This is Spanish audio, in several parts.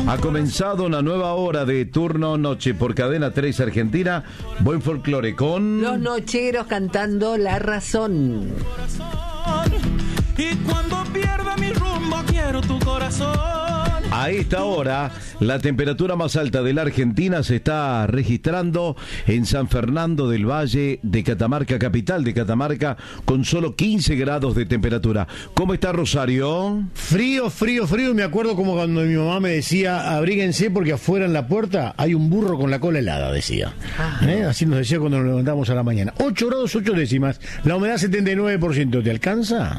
Ha comenzado una nueva hora de Turno Noche por Cadena 3 Argentina. Buen folclore con... Los Nocheros cantando La Razón. Y cuando pierda mi rumbo quiero tu corazón. A esta hora, la temperatura más alta de la Argentina se está registrando en San Fernando del Valle de Catamarca, capital de Catamarca, con solo 15 grados de temperatura. ¿Cómo está Rosario? Frío, frío, frío. Me acuerdo como cuando mi mamá me decía, abríguense porque afuera en la puerta hay un burro con la cola helada, decía. Así nos decía cuando nos levantamos a la mañana. 8 grados, 8 décimas. La humedad 79%. ¿Te alcanza?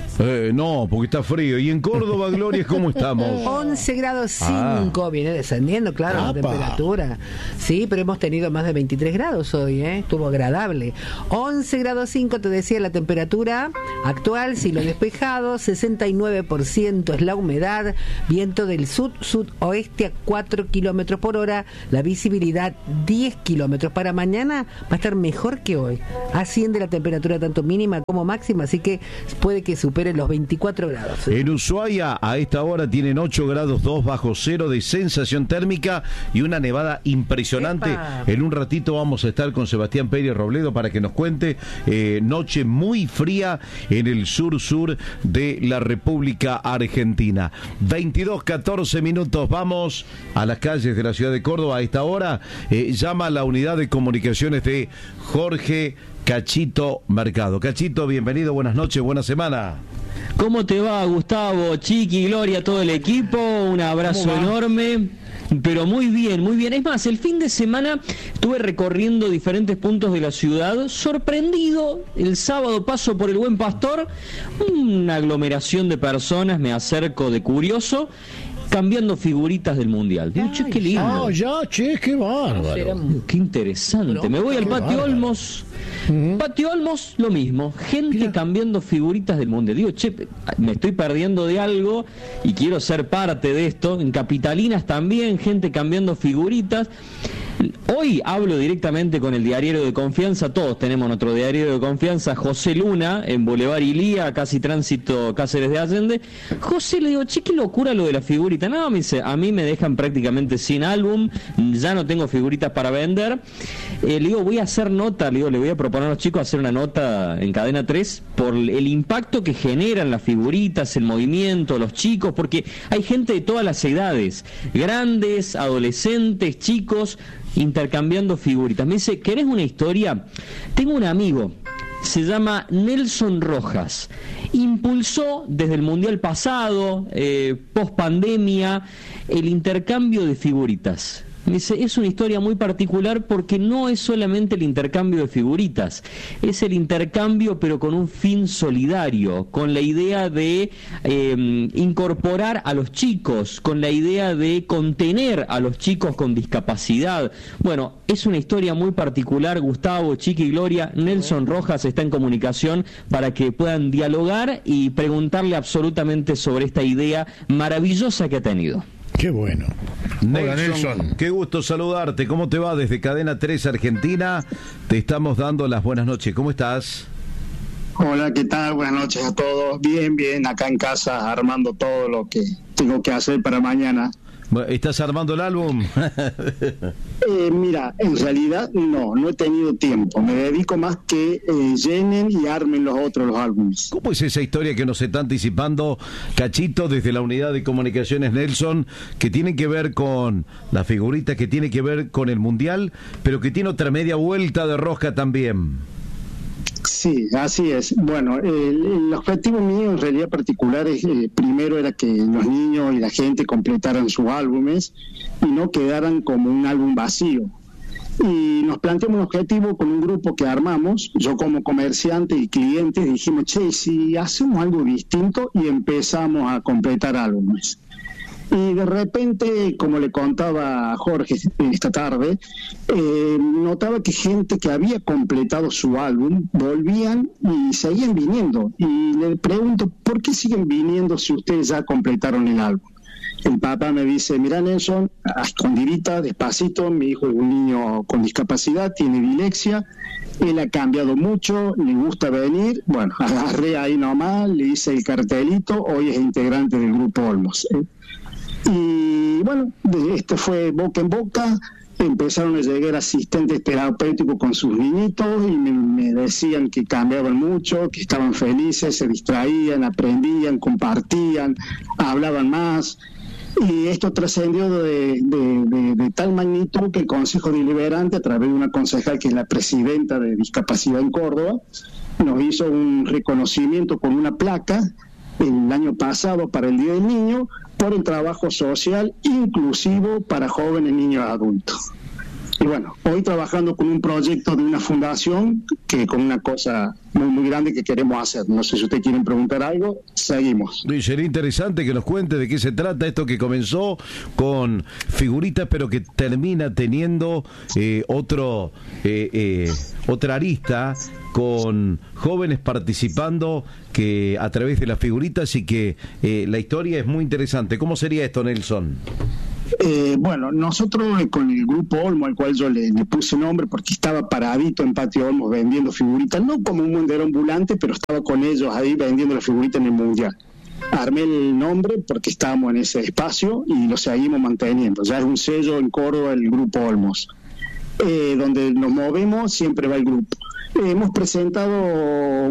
No, porque está frío. ¿Y en Córdoba, Gloria, cómo estamos? 11 grados 5, viene descendiendo, claro, la temperatura. Sí, pero hemos tenido más de 23 grados hoy, estuvo agradable. 11 grados 5, te decía, la temperatura actual, cielo despejado, 69% es la humedad, viento del sud-sudoeste a 4 kilómetros por hora, la visibilidad 10 kilómetros. Para mañana va a estar mejor que hoy. Asciende la temperatura tanto mínima como máxima, así que puede que supere los 24 grados. En Ushuaia a esta hora tienen 8 grados 2 bajo cero de sensación térmica y una nevada impresionante. ¡Epa! En un ratito vamos a estar con Sebastián Pérez Robledo para que nos cuente. Noche muy fría en el sur de la República Argentina. 22:14 minutos. Vamos a las calles de la ciudad de Córdoba a esta hora. Llama a la unidad de comunicaciones de Jorge Cachito Mercado. Cachito, bienvenido, buenas noches, buena semana. ¿Cómo te va, Gustavo, Chiqui, Gloria, todo el equipo? Un abrazo enorme. Pero muy bien, muy bien. Es más, el fin de semana estuve recorriendo diferentes puntos de la ciudad, sorprendido. El sábado paso por el Buen Pastor, una aglomeración de personas, me acerco de curioso, cambiando figuritas del Mundial. Digo, che, qué lindo. Qué bárbaro. Qué interesante. Me voy al Patio Olmos. Patio Olmos, lo mismo. Gente cambiando figuritas del Mundial. Digo, che, me estoy perdiendo de algo y quiero ser parte de esto. En Capitalinas también, gente cambiando figuritas. Hoy hablo directamente con el diario de confianza, todos tenemos nuestro diario de confianza, José Luna, en Boulevard Ilía, casi tránsito Cáceres de Allende. José, le digo, che, qué locura lo de la figurita. No, me dice, a mí me dejan prácticamente sin álbum, ya no tengo figuritas para vender. Le digo, voy a hacer nota, le voy a proponer a los chicos hacer una nota en Cadena 3 por el impacto que generan las figuritas, el movimiento, los chicos, porque hay gente de todas las edades, grandes, adolescentes, chicos, intercambiando figuritas. Me dice, ¿querés una historia? Tengo un amigo, se llama Nelson Rojas, impulsó desde el Mundial pasado, post pandemia, el intercambio de figuritas. Me dice, es una historia muy particular porque no es solamente el intercambio de figuritas, es el intercambio pero con un fin solidario, con la idea de incorporar a los chicos, con la idea de contener a los chicos con discapacidad. Bueno, es una historia muy particular, Gustavo, Chiqui y Gloria. Nelson Rojas está en comunicación para que puedan dialogar y preguntarle absolutamente sobre esta idea maravillosa que ha tenido. Qué bueno. Hola, Nelson, qué gusto saludarte. ¿Cómo te va desde Cadena 3 Argentina? Te estamos dando las buenas noches. ¿Cómo estás? Hola, ¿qué tal? Buenas noches a todos. Bien, bien, acá en casa armando todo lo que tengo que hacer para mañana. ¿Estás armando el álbum? Mira, en realidad no he tenido tiempo. Me dedico más que llenen y armen los álbumes. ¿Cómo es esa historia que nos está anticipando Cachito desde la unidad de comunicaciones Nelson, que tiene que ver con la figurita, que tiene que ver con el Mundial, pero que tiene otra media vuelta de rosca también? Sí, así es. Bueno, el objetivo mío en realidad particular es, primero era que los niños y la gente completaran sus álbumes y no quedaran como un álbum vacío. Y nos planteamos un objetivo con un grupo que armamos, yo como comerciante y clientes dijimos, che, si hacemos algo distinto, y empezamos a completar álbumes. Y de repente, como le contaba a Jorge esta tarde, notaba que gente que había completado su álbum volvían y seguían viniendo. Y le pregunto, ¿por qué siguen viniendo si ustedes ya completaron el álbum? El papá me dice, mira, Nelson, a escondidita, despacito, mi hijo es un niño con discapacidad, tiene dilexia, él ha cambiado mucho, le gusta venir. Bueno, agarré ahí nomás, le hice el cartelito, hoy es integrante del Grupo Olmos. Y bueno, esto fue boca en boca. Empezaron a llegar asistentes terapéuticos con sus niñitos y me decían que cambiaban mucho, que estaban felices, se distraían, aprendían, compartían, hablaban más. Y esto trascendió de tal magnitud que el Consejo Deliberante, a través de una concejal que es la presidenta de Discapacidad en Córdoba, nos hizo un reconocimiento con una placa el año pasado para el Día del Niño por el trabajo social inclusivo para jóvenes, niños y adultos. Y bueno, hoy trabajando con un proyecto de una fundación que con una cosa muy, muy grande que queremos hacer. No sé si ustedes quieren preguntar algo, seguimos. Y sería interesante que nos cuente de qué se trata esto que comenzó con figuritas, pero que termina teniendo otra arista con jóvenes participando que a través de las figuritas y que la historia es muy interesante. ¿Cómo sería esto, Nelson? Bueno, nosotros con el Grupo Olmos, al cual yo le puse nombre porque estaba paradito en Patio Olmos vendiendo figuritas, no como un vendedor ambulante, pero estaba con ellos ahí vendiendo las figuritas en el Mundial. Armé el nombre porque estábamos en ese espacio y lo seguimos manteniendo. Ya es un sello en Córdoba, el Grupo Olmos. Donde nos movemos siempre va el grupo. Hemos presentado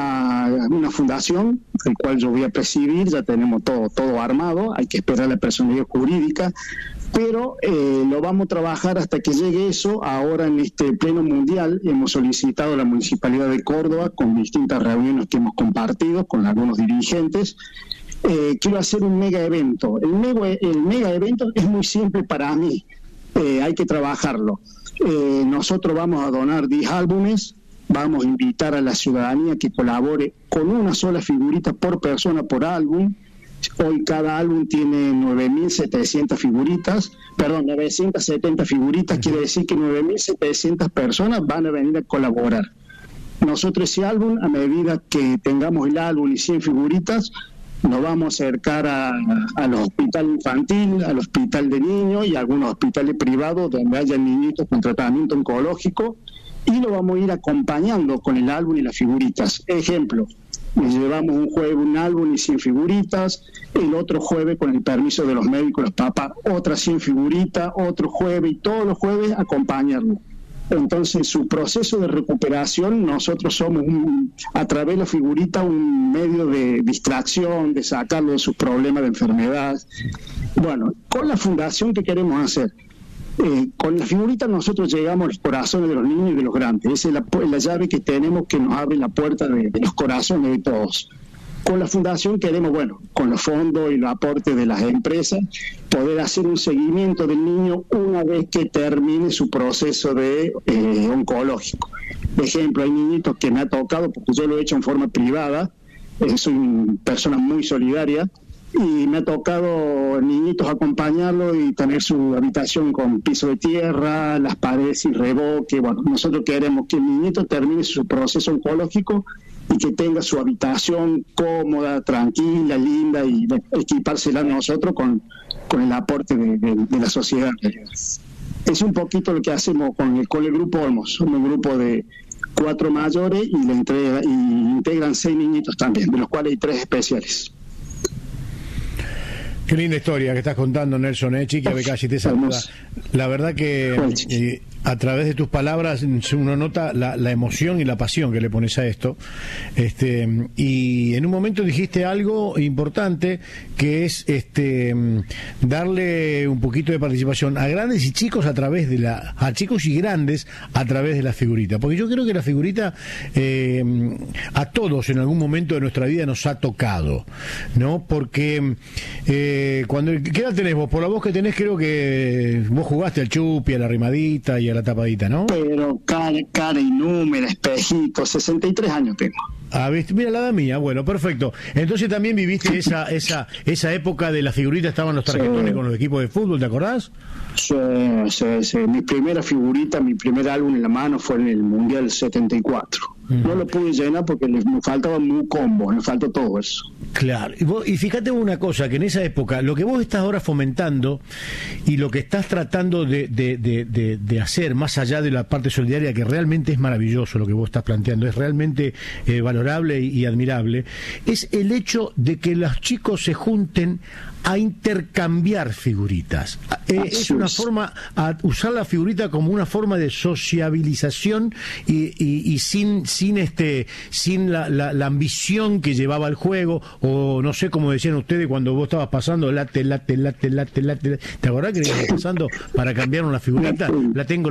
una fundación, el cual yo voy a presidir, ya tenemos todo armado, hay que esperar la personalidad jurídica, pero lo vamos a trabajar hasta que llegue eso. Ahora en este pleno mundial hemos solicitado a la Municipalidad de Córdoba, con distintas reuniones que hemos compartido con algunos dirigentes, quiero hacer un mega evento. El mega evento es muy simple para mí, hay que trabajarlo. Nosotros vamos a donar 10 álbumes, vamos a invitar a la ciudadanía que colabore con una sola figurita por persona por álbum. Hoy cada álbum tiene 9.700 figuritas, perdón, 970 figuritas, quiere decir que 9.700 personas van a venir a colaborar. Nosotros ese álbum, a medida que tengamos el álbum y 100 figuritas, nos vamos a acercar al hospital infantil, al hospital de niños y a algunos hospitales privados donde haya niñitos con tratamiento oncológico, y lo vamos a ir acompañando con el álbum y las figuritas. Ejemplo, llevamos un jueves un álbum y 100 figuritas, el otro jueves con el permiso de los médicos, los papás, otras 100 figuritas, otro jueves, y todos los jueves acompañarlo. Entonces, su proceso de recuperación, nosotros somos a través de la figurita un medio de distracción, de sacarlo de sus problemas de enfermedad. Bueno, con la fundación, ¿qué queremos hacer? Con la figurita nosotros llegamos a los corazones de los niños y de los grandes. Esa es la llave que tenemos, que nos abre la puerta de los corazones de todos. Con la fundación queremos, bueno, con los fondos y los aportes de las empresas, poder hacer un seguimiento del niño una vez que termine su proceso de oncológico. Por ejemplo, hay niñitos que me ha tocado, porque yo lo he hecho en forma privada, soy una persona muy solidaria, y me ha tocado niñitos acompañarlo y tener su habitación con piso de tierra, las paredes sin revoque. Bueno, nosotros queremos que el niñito termine su proceso oncológico y que tenga su habitación cómoda, tranquila, linda, y equipársela a nosotros con el aporte de la sociedad. Es un poquito lo que hacemos con el Grupo Olmos. Somos un grupo de 4 mayores y integran 6 niñitos también, de los cuales hay 3 especiales. Qué linda historia que estás contando, Nelson, Chiqui Abecalli, te saluda. La verdad que a través de tus palabras uno nota la emoción y la pasión que le pones a esto. Y en un momento dijiste algo importante, que es darle un poquito de participación a grandes y chicos a chicos y grandes a través de la figurita. Porque yo creo que la figurita a todos en algún momento de nuestra vida nos ha tocado, ¿no? Porque ¿qué edad tenés vos? Por la voz que tenés, creo que vos jugaste al chupi, a la rimadita y a la tapadita, ¿no? Pero cara y número, espejito, 63 años tengo. Ah, ¿viste? Mira la edad mía, bueno, perfecto. Entonces también viviste esa época de la figurita, estaban los tarjetones con los equipos de fútbol, ¿te acordás? Sí. Mi primera figurita, mi primer álbum en la mano fue en el Mundial 74. No lo pude llenar porque me faltaba un combo, me faltó todo eso. Claro, y fíjate una cosa, que en esa época, lo que vos estás ahora fomentando y lo que estás tratando de hacer, más allá de la parte solidaria, que realmente es maravilloso lo que vos estás planteando, es realmente valorable. valorable y admirable, es el hecho de que los chicos se junten a intercambiar figuritas. Es una forma, a usar la figurita como una forma de sociabilización y sin la ambición que llevaba el juego, o no sé cómo decían ustedes cuando vos estabas pasando late. ¿Te acordás que ibas pasando para cambiar una figurita? La tengo.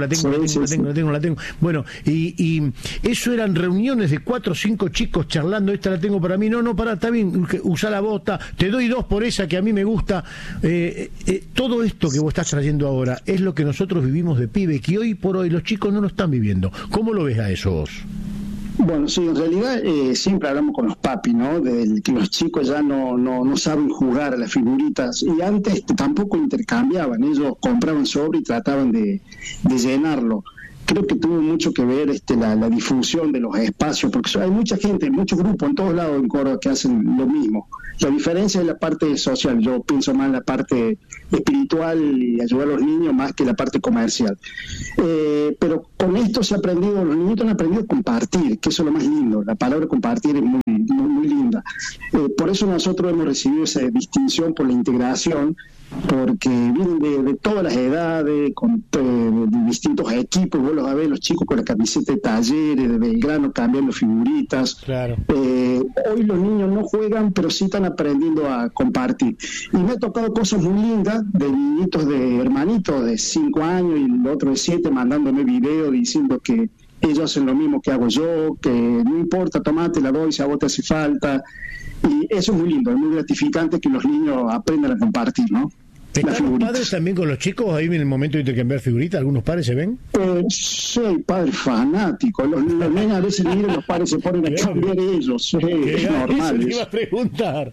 Bueno, y eso eran reuniones de 4 o 5 chicos charlando. Esta la tengo para mí. No, pará, está bien, usa la bota, te doy 2 por esa que a mí me gusta. Todo esto que vos estás trayendo ahora es lo que nosotros vivimos de pibe, que hoy por hoy los chicos no lo están viviendo. ¿Cómo lo ves a eso vos? Bueno, sí, en realidad siempre hablamos con los papis, ¿no? De que los chicos ya no saben jugar a las figuritas, y antes tampoco intercambiaban, ellos compraban sobre y trataban de llenarlo. Creo que tuvo mucho que ver la difusión de los espacios, porque hay mucha gente, muchos grupos en todos lados en Córdoba que hacen lo mismo. La diferencia es la parte social, yo pienso más en la parte espiritual y ayudar a los niños más que la parte comercial. Pero con esto se ha aprendido, los niños han aprendido a compartir, que eso es lo más lindo, la palabra compartir es muy linda. Por eso nosotros hemos recibido esa distinción por la integración, porque vienen de todas las edades, de distintos equipos. Vos los ves, los chicos con la camiseta de Talleres, de Belgrano, cambiando figuritas. Claro. Hoy los niños no juegan, pero sí están aprendiendo a compartir. Y me ha tocado cosas muy lindas de niñitos, de hermanitos de 5 años y el otro de 7 mandándome videos diciendo que ellos hacen lo mismo que hago yo, que no importa, tomate, la doy si a vos te hace falta. Y eso es muy lindo, es muy gratificante que los niños aprendan a compartir, ¿no? ¿Están los padres también con los chicos ahí en el momento de intercambiar figuritas? ¿Algunos padres se ven? Soy padre fanático. Los nenes a veces miran, los padres se ponen a cambiar ellos. Es normal. Eso te iba a preguntar.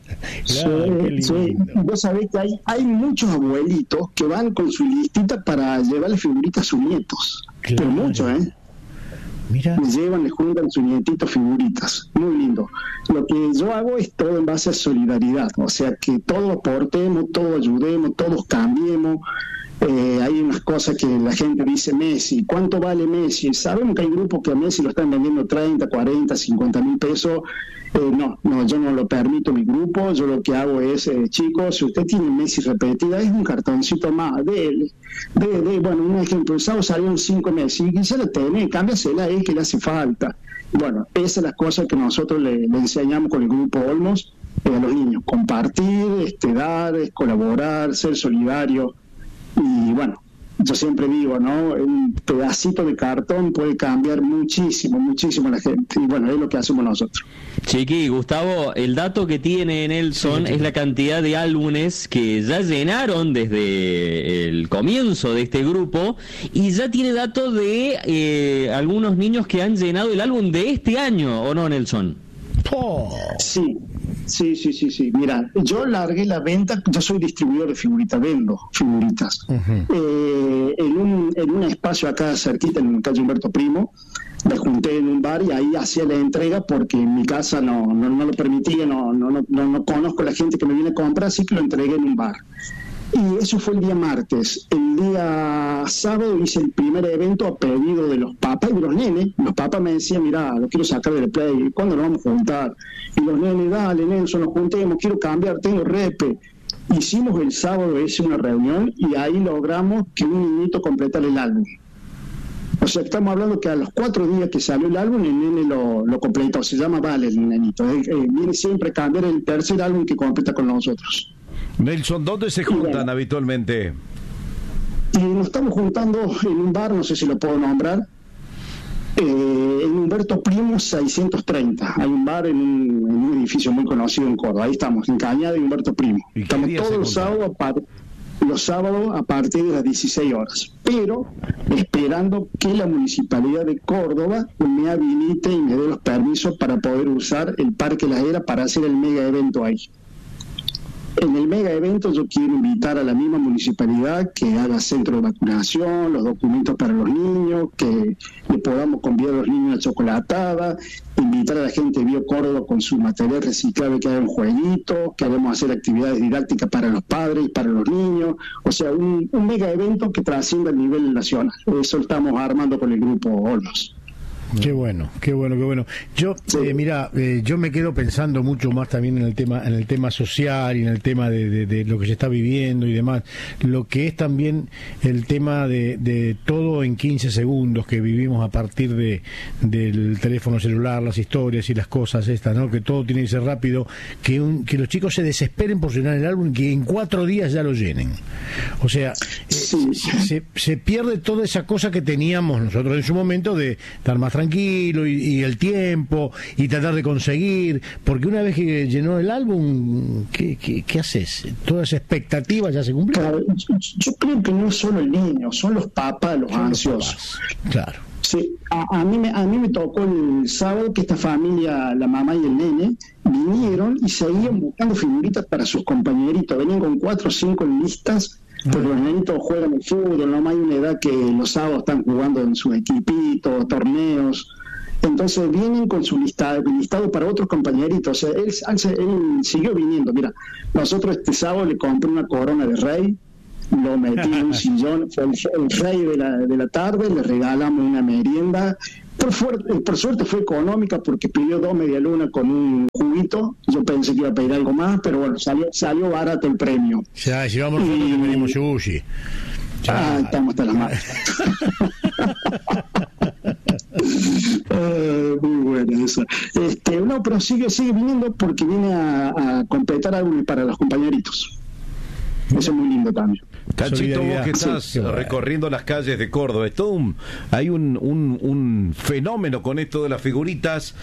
Vos sabés que hay muchos abuelitos que van con su listita para llevarle figuritas a sus nietos. Claro. Pero muchos, Mira. Me llevan, les juntan sus nietitos figuritas, muy lindo. Lo que yo hago es todo en base a solidaridad, o sea, que todos aportemos, todos ayudemos, todos cambiemos. Hay unas cosas que la gente dice, Messi, ¿cuánto vale Messi? Sabemos que hay grupos que a Messi lo están vendiendo 30, 40, 50 mil pesos. No, yo no lo permito, mi grupo. Yo lo que hago es, chicos, si usted tiene Messi repetida, es un cartoncito más bueno, un ejemplo, el sábado salieron 5 Messi, y ya lo tiene, cámbiasela, es que le hace falta. Bueno, esas son las cosas que nosotros le enseñamos con el grupo Olmos a los niños: compartir, dar, colaborar, ser solidario. Y bueno, yo siempre digo, ¿no? Un pedacito de cartón puede cambiar muchísimo a la gente. Y bueno, es lo que hacemos nosotros. Chiqui, Gustavo, el dato que tiene Nelson es la cantidad de álbumes que ya llenaron desde el comienzo de este grupo, y ya tiene datos de algunos niños que han llenado el álbum de este año, ¿o no, Nelson? Sí. Mira, yo largué la venta, yo soy distribuidor de figuritas, vendo figuritas. Uh-huh. En un espacio acá cerquita, en calle Humberto Primo, me junté en un bar y ahí hacía la entrega porque en mi casa no lo permitía, no conozco a la gente que me viene a comprar, así que lo entregué en un bar. Y eso fue el día martes. El día sábado hice el primer evento a pedido de los papás y de los nenes. Los papás me decían, mira, lo quiero sacar del play, ¿cuándo nos vamos a juntar? Y los nenes, dale, Nelson, nos juntemos, quiero cambiar, tengo repe. Hicimos el sábado una reunión y ahí logramos que un niñito completara el álbum. O sea, estamos hablando que a los 4 días que salió el álbum, el nene lo completó. Se llama Vale el nenito. Viene siempre a cambiar el tercer álbum que completa con nosotros. Nelson, ¿dónde se juntan habitualmente? Y nos estamos juntando en un bar, no sé si lo puedo nombrar, en Humberto Primo 630. Hay un bar en un edificio muy conocido en Córdoba. Ahí estamos, en Cañada y Humberto Primo. Estamos todos los sábados a partir de las 16 horas. Pero esperando que la Municipalidad de Córdoba me habilite y me dé los permisos para poder usar el Parque La Era para hacer el mega evento ahí. En el mega evento yo quiero invitar a la misma municipalidad que haga centro de vacunación, los documentos para los niños, que le podamos convidar a los niños a chocolatada, invitar a la gente de Bio Córdoba con su material reciclable, que hagan jueguitos, que hagamos hacer actividades didácticas para los padres y para los niños. O sea, un mega evento que trascienda a nivel nacional. Eso estamos armando con el grupo Olmos. Qué bueno. Yo, yo me quedo pensando mucho más también en el tema social y en el tema de lo que se está viviendo y demás. Lo que es también el tema de todo en 15 segundos que vivimos a partir del teléfono celular, las historias y las cosas estas, ¿no? Que todo tiene que ser rápido, que los chicos se desesperen por llenar el álbum y que en 4 días ya lo llenen. O sea, se pierde toda esa cosa que teníamos nosotros en su momento de estar más tranquilo y el tiempo y tratar de conseguir, porque una vez que llenó el álbum, ¿qué haces? Toda esa expectativa ya se cumplió. Claro, yo creo que no es solo el niño, son los papás los ansiosos. Claro. Sí, a mí me tocó el sábado que esta familia, la mamá y el nene, vinieron y seguían buscando figuritas para sus compañeritos. Venían con 4 o 5 listas, porque los nenitos juegan el fútbol, no hay una edad que los sábados están jugando en sus equipitos, torneos. Entonces vienen con su listado para otros compañeritos. O sea, él siguió viniendo. Mira, nosotros este sábado le compré una corona de rey, lo metí en un sillón, fue el rey de la tarde, le regalamos una merienda. Por suerte fue económica porque pidió 2 medialunas con un juguito. Yo pensé que iba a pedir algo más, pero bueno, salió barato el premio. Ya, llevamos nosotros que pedimos sushi. Estamos hasta las manos. Muy buena esa. No, pero sigue viniendo porque viene a completar algo para los compañeritos. Eso es muy lindo también. Cachito, vos que estás recorriendo las calles de Córdoba, es todo hay un fenómeno con esto de las figuritas,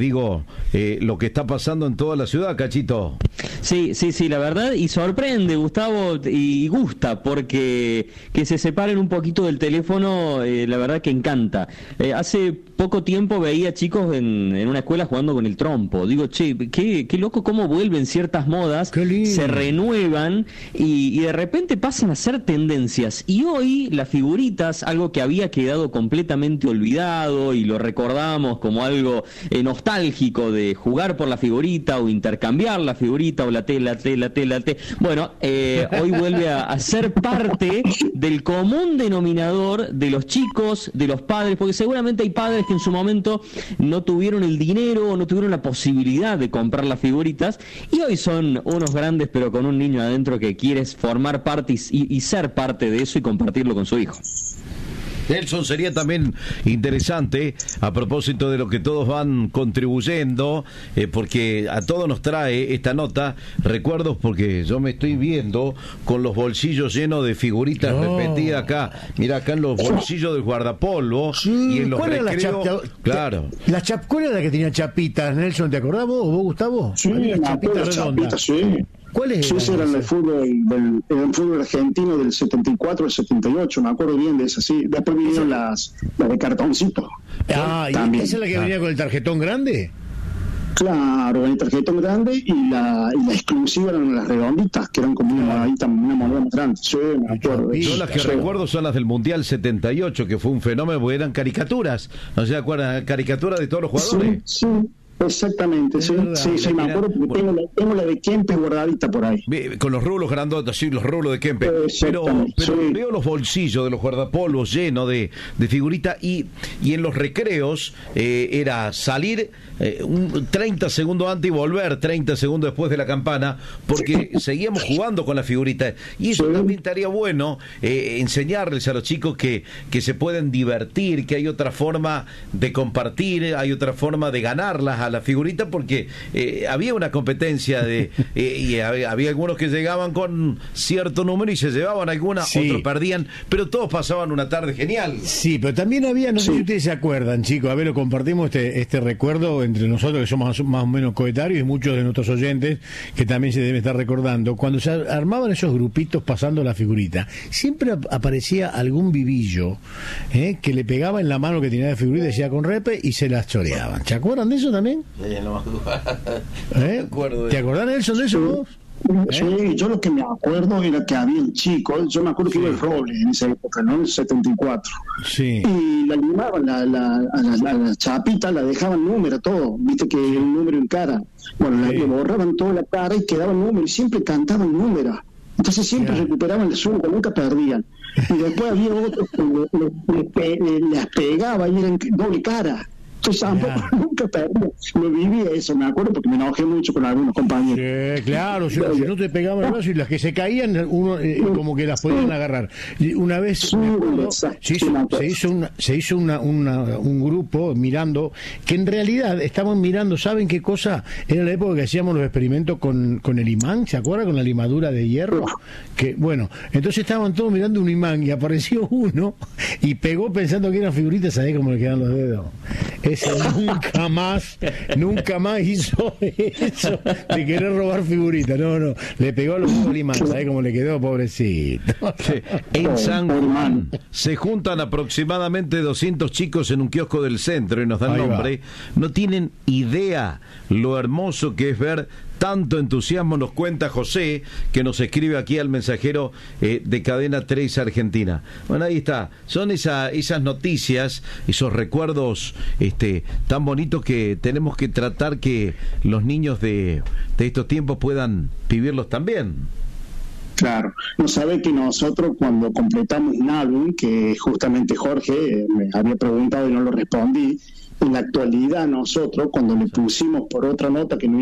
lo que está pasando en toda la ciudad, Cachito. Sí, la verdad, y sorprende, Gustavo, y gusta, porque que se separen un poquito del teléfono, la verdad que encanta. Hace poco tiempo veía chicos en una escuela jugando con el trompo. Digo, qué loco cómo vuelven ciertas modas, se renuevan y de repente pasan a ser tendencias. Y hoy las figuritas, algo que había quedado completamente olvidado y lo recordamos como algo nostálgico de jugar por la figurita o intercambiar la figurita o la T. Bueno, hoy vuelve a ser parte del común denominador de los chicos, de los padres, porque seguramente hay padres que en su momento no tuvieron el dinero o no tuvieron la posibilidad de comprar las figuritas y hoy son unos grandes pero con un niño adentro que quiere formar parte y ser parte de eso y compartirlo con su hijo. Nelson, sería también interesante, a propósito de lo que todos van contribuyendo, porque a todos nos trae esta nota recuerdos, porque yo me estoy viendo con los bolsillos llenos de figuritas repetidas acá. Mira, acá en los bolsillos del guardapolvo y en los recreos. Claro. ¿Cuál era la que tenía chapitas, Nelson? ¿Te acordás vos Gustavo? Sí, chapitas, sí. ¿Cuáles eran? Sí, eran el fútbol argentino del 74 al 78, me acuerdo bien de esas, sí. Después vinieron las de cartoncito. ¿Y esa es la que venía con el tarjetón grande? Claro, el tarjetón grande y la exclusiva eran las redonditas, que eran como una moneda más grande. Sí, me acuerdo. Yo las que recuerdo son las del Mundial 78, que fue un fenómeno, porque eran caricaturas. ¿No se acuerdan? Caricaturas de todos los jugadores. Sí. Exactamente, sí, me acuerdo porque tengo la de Kempes guardadita por ahí. Con los rulos grandotes, sí, los rulos de Kempes. Pero veo los bolsillos de los guardapolvos llenos de figuritas y en los recreos era salir 30 segundos antes y volver 30 segundos después de la campana, porque seguíamos jugando con las figuritas. Y eso también estaría bueno, enseñarles a los chicos que se pueden divertir, que hay otra forma de compartir, hay otra forma de ganarlas a la figurita, porque había una competencia y había algunos que llegaban con cierto número y se llevaban algunas, otros perdían, pero todos pasaban una tarde genial. Sí, pero también había, no sé si ustedes se acuerdan, chicos, a ver, lo compartimos este recuerdo entre nosotros que somos más o menos coetarios y muchos de nuestros oyentes que también se deben estar recordando, cuando se armaban esos grupitos pasando la figurita, siempre aparecía algún vivillo que le pegaba en la mano que tenía la figurita y decía con repe y se las choreaban. ¿Se acuerdan de eso también? No me acuerdo. ¿Te acordás, Nelson, de eso vos? Sí, yo lo que me acuerdo era que había un chico, yo me acuerdo que iba el Roble en esa época, ¿no? En el 74. Sí. Y la limaban, a la chapita, la dejaban número, todo, viste que el número en cara. Bueno, le borraban toda la cara y quedaba el número, y siempre cantaban número. Entonces siempre recuperaban el surco, nunca perdían. Y después había otros que les pegaba y eran doble cara. Entonces tampoco nunca perdí. Lo viví eso, me acuerdo, porque me enojé mucho con algunos compañeros. Claro, si no te pegaban el brazo y las que se caían, uno como que las podían agarrar. Y una vez me acuerdo, se hizo un grupo mirando, que en realidad estaban mirando, ¿saben qué cosa? Era la época que hacíamos los experimentos con el imán, ¿se acuerdan? Con la limadura de hierro. Que bueno, entonces estaban todos mirando un imán y apareció uno y pegó pensando que eran figuritas, ¿sabés cómo le quedan los dedos? Ese nunca más hizo eso de querer robar figuritas. No, le pegó a los dedos al imán, ¿sabés cómo le quedó, pobrecito? En San Juan se juntan aproximadamente 200 chicos en un kiosco del centro y nos dan nombre. No tienen idea lo hermoso que es ver tanto entusiasmo. Nos cuenta José, que nos escribe aquí al mensajero de Cadena 3 Argentina. Bueno, ahí está, son esas noticias, esos recuerdos tan bonitos que tenemos que tratar que los niños de estos tiempos puedan vivirlos también. Claro, no sabe que nosotros cuando completamos un álbum, que justamente Jorge me había preguntado y no lo respondí, en la actualidad nosotros cuando le pusimos por otra nota que no